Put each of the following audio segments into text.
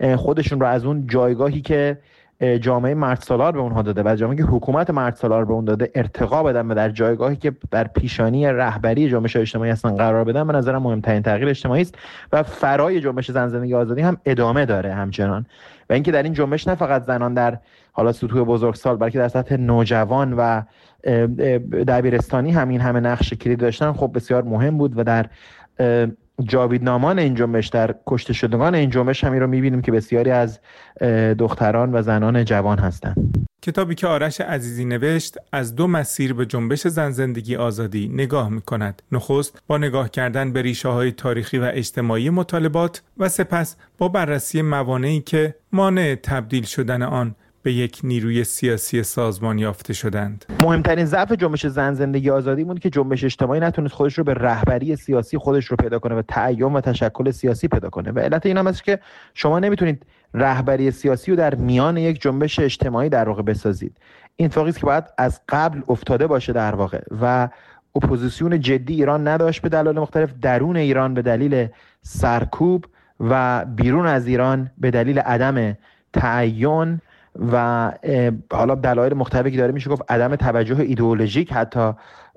خودشون رو از اون جایگاهی که جامعه مردسالار به اونها داده و جامعه که حکومت مردسالار به اون داده ارتقا بدن و در جایگاهی که در پیشانی رهبری جنبش اجتماعی هستن قرار بدن، به نظرم مهمترین تغییر اجتماعی است و فرای جنبش زن زندگی آزادی هم ادامه داره همچنان. و اینکه در این جنبش نه فقط زنان در حالا سطوح بزرگسال بلکه در سطح نوجوان و دبیرستانی همین همه نقش کلید داشتن خب بسیار مهم بود و در جاویدنامان این جنبش، در کشته شدگان این جنبش همین رو می‌بینیم که بسیاری از دختران و زنان جوان هستند. کتابی که آرش عزیزی نوشت از دو مسیر به جنبش زن زندگی آزادی نگاه می‌کند. نخست با نگاه کردن به ریشه‌های تاریخی و اجتماعی مطالبات و سپس با بررسی موانعی که مانع تبدیل شدن آن به یک نیروی سیاسی سازمان یافته شدند. مهمترین ضعف جنبش زن زندگی آزادی بود که جنبش اجتماعی نتونست خودش رو به رهبری سیاسی خودش رو پیدا کنه و تعیین و تشکل سیاسی پیدا کنه. و علت این هم است که شما نمیتونید رهبری سیاسی رو در میان یک جنبش اجتماعی در واقع بسازید. این اتفاقی است که باید از قبل افتاده باشه در واقع و اپوزیسیون جدی ایران نداشت به دلایل مختلف، درون ایران به دلیل سرکوب و بیرون از ایران به دلیل عدم تعیین و حالا دلایل مختلفی که داره میشه گفت عدم توجه ایدئولوژیک حتی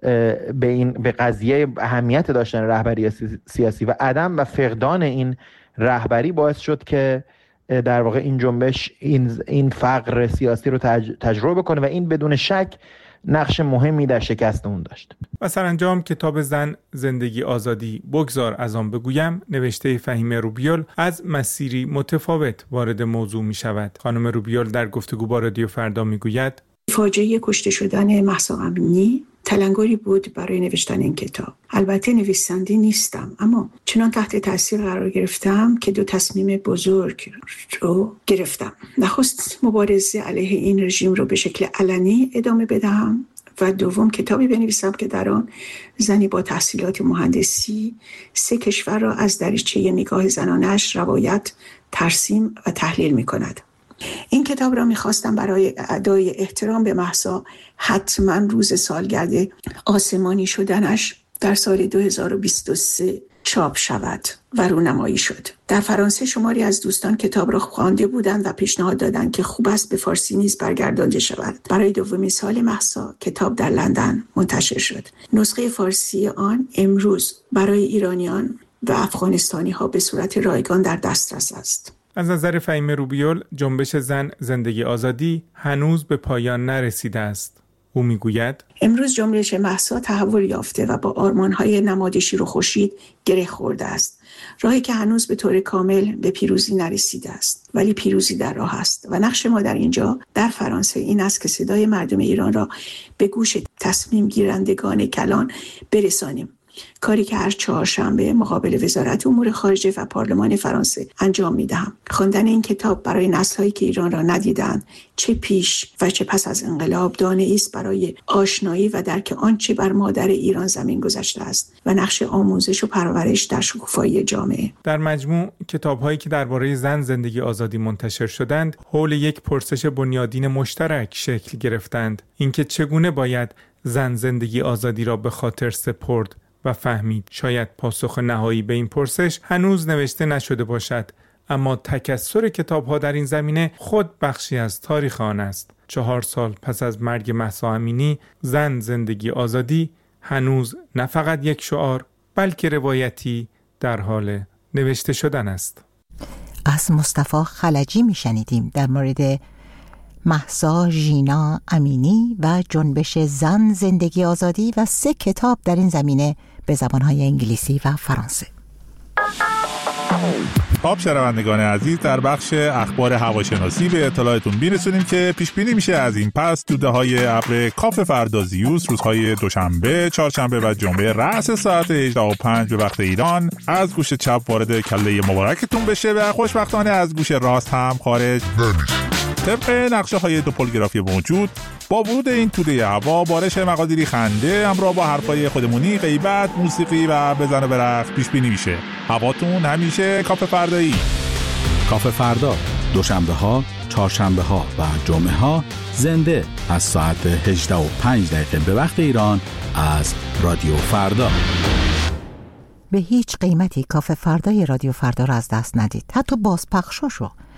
به قضیه اهمیت داشتن رهبری سیاسی و عدم و فقدان این رهبری باعث شد که در واقع این جنبش این فقر سیاسی رو تجربه بکنه و این بدون شک نقش مهمی در شکست اون داشت. و سرانجام کتاب زن زندگی آزادی بگذار از آن بگویم نوشته فهیمه روبیول از مسیری متفاوت وارد موضوع می شود. خانم روبیول در گفتگو با رادیو فردا می گوید فاجعه کشته شدن مهسا امینی تلنگری بود برای نوشتن این کتاب. البته نویسنده نیستم، اما چنان تحت تاثیر قرار گرفتم که دو تصمیم بزرگ رو گرفتم. نخست مبارزه علیه این رژیم رو به شکل علنی ادامه بدهم و دوم کتابی بنویسم که در آن زنی با تحصیلات مهندسی 3 کشور را از دریچه نگاه زنانش روایت، ترسیم و تحلیل می کند. این کتاب را می‌خواستم برای ادای احترام به مهسا حتما روز سالگرد آسمانی شدنش در سال 2023 چاپ شود و رونمایی شد. در فرانسه شماری از دوستان کتاب را خوانده بودند و پیشنهاد دادند که خوب است به فارسی نیز برگردانده شود. برای دومین سال مهسا کتاب در لندن منتشر شد. نسخه فارسی آن امروز برای ایرانیان و افغانستانی ها به صورت رایگان در دسترس است. از نظر فهیمه روبیول جنبش زن زندگی آزادی هنوز به پایان نرسیده است. او میگوید امروز جنبش مهسا تحول یافته و با آرمان‌های نماد شیر و خورشید گره خورده است. راهی که هنوز به طور کامل به پیروزی نرسیده است، ولی پیروزی در راه است و نقش ما در اینجا در فرانسه این است که صدای مردم ایران را به گوش تصمیم گیرندگان کلان برسانیم. کاری که هر چهارشنبه مقابل وزارت امور خارجه و پارلمان فرانسه انجام می‌دهم. خواندن این کتاب برای نسل‌هایی که ایران را ندیدند، چه پیش و چه پس از انقلاب، دانه‌ای است برای آشنایی و درک آنچه بر مادر ایران زمین گذاشته است و نقش آموزش و پرورش در شکوفایی جامعه. در مجموع کتاب‌هایی که درباره زن زندگی آزادی منتشر شدند، حول یک پرسش بنیادین مشترک شکل گرفتند. اینکه چگونه باید زن زندگی آزادی را به خاطر سپرد و فهمید. شاید پاسخ نهایی به این پرسش هنوز نوشته نشده باشد، اما تکثر کتاب‌ها در این زمینه خود بخشی از تاریخ آن است. 4 سال پس از مرگ مهسا امینی، زن زندگی آزادی هنوز نه فقط یک شعار بلکه روایتی در حال نوشته شدن است. از مصطفی خلجی میشنیدیم در مورد مهسا ژینا امینی و جنبش زن زندگی آزادی و 3 کتاب در این زمینه به زبانهای انگلیسی و فرانسه. خب شنوندگان عزیز، در بخش اخبار هواشناسی به اطلاعتون میرسونیم که پیش بینی میشه از این پس توده‌های ابر کاف فردا زیوس روزهای دوشنبه، چهارشنبه و جمعه رأس ساعت 18:05 به وقت ایران از گوش چپ وارد کله مبارکتون بشه و خوشبختانه از گوش راست هم خارج نمیشه. طبق نقشه های توپولوگرافی موجود، با ورود این توده هوا بارش مقادیری خنده همراه با حرفای خودمونی، غیبت، موسیقی و بزن و برقص پیش بینی میشه. هواتون همیشه کاف فردایی. کاف فردا دوشنبه ها، چهارشنبه ها و جمعه ها زنده از ساعت 18:05 به وقت ایران از رادیو فردا. به هیچ قیمتی کاف فردای رادیو فردا را از دست ندید. حتی بازپخشاشو